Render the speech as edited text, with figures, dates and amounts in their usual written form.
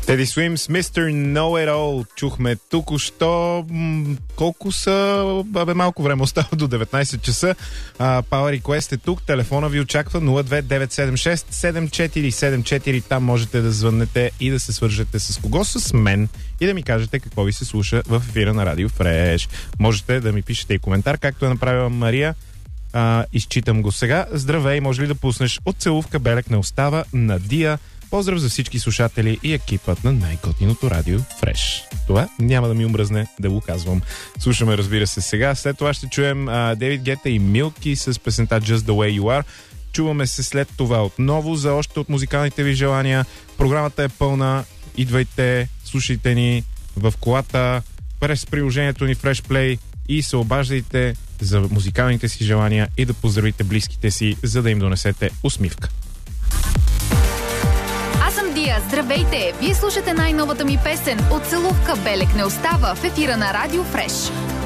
Теди Суимс, Mr. Know-It-All чухме току-що. Колко са? Малко време остава до 19 часа. Power Request е тук. Телефона ви очаква 02976-7474. Там можете да звъннете и да се свържете с кого? С мен. И да ми кажете какво ви се слуша в ефира на Радио Фреш. Можете да ми пишете и коментар, както е направила Мария. Изчитам го сега. Здравей, може ли да пуснеш от целувка белек не остава на Дия? Поздрав за всички слушатели и екипът на най-готиното Радио Фреш. Това няма да ми омръзне да го казвам. Слушаме, разбира се, сега. След това ще чуем Дейвид Гета и Милки с песента Just the Way You Are. Чуваме се след това отново за още от музикалните ви желания. Програмата е пълна. Идвайте, слушайте ни в колата, през приложението ни Fresh Play и се обаждайте за музикалните си желания и да поздравите близките си, за да им донесете усмивка. Аз съм Дия, здравейте! Вие слушате най-новата ми песен от целувка белек не остава в ефира на Радио Фреш.